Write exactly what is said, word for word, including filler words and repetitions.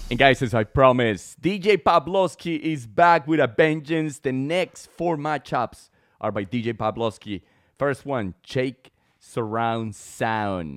And guys, as I promised, D J Pavlovsky is back with a vengeance. The next four matchups are by D J Pavlovsky. First one, Shake Surround Sound.